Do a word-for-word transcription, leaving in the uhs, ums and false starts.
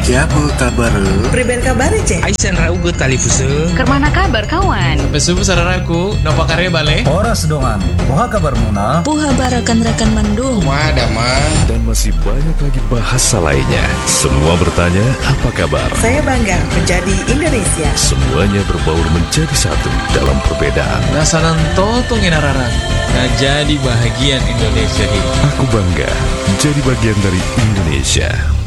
Siapa kabar? Priben kabar ce? Aisan raugut tali fuse. Kermana kabar kawan? Besubu sararaku, napa karya bale? Oras dongan, poha kabar muna. Poha barakan-rakan mandung. Ada mah. Dan masih banyak lagi bahasa lainnya. Semua bertanya, apa kabar? Saya bangga menjadi Indonesia. Semuanya berbaur menjadi satu dalam perbedaan. Nasanan totong inararan. Nah jadi bahagian Indonesia ini. Aku bangga jadi bagian dari Indonesia.